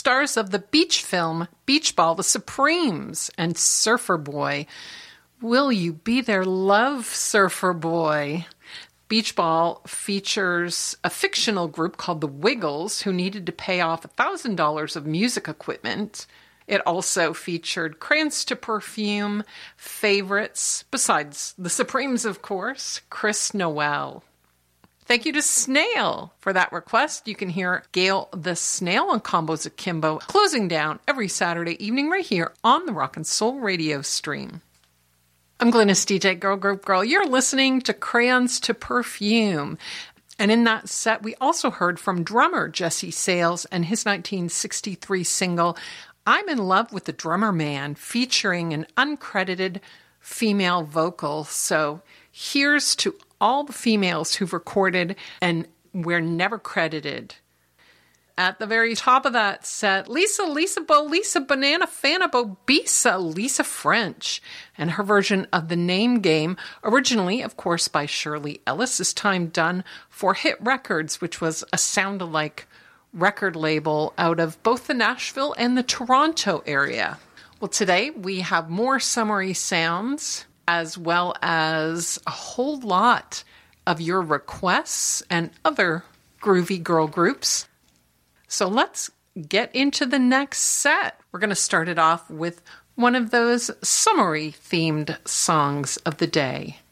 stars of the beach film Beach Ball, The Supremes, and Surfer Boy. Will you be their love, Surfer Boy? Beach Ball features a fictional group called the Wiggles who needed to pay off $1,000 of music equipment. It also featured Crayons to Perfume favorites, besides the Supremes, of course, Chris Noel. Thank you to Snail for that request. You can hear Gail the Snail on Combos Akimbo closing down every Saturday evening right here on the Rock and Soul radio stream. I'm Glynis DJ Girl Group Girl. You're listening to Crayons to Perfume. And in that set, we also heard from drummer Jesse Sales and his 1963 single, I'm in Love with the Drummer Man, featuring an uncredited female vocal. So here's to all the females who've recorded and were never credited. At the very top of that set, Lisa Banana Fana Bobisa, Lisa French, and her version of The Name Game, originally, of course, by Shirley Ellis, this time done for Hit Records, which was a sound-alike record label out of both the Nashville and the Toronto area. Well, today we have more summery sounds, as well as a whole lot of your requests and other groovy girl groups. So let's get into the next set. We're going to start it off with one of those summery themed songs of the day.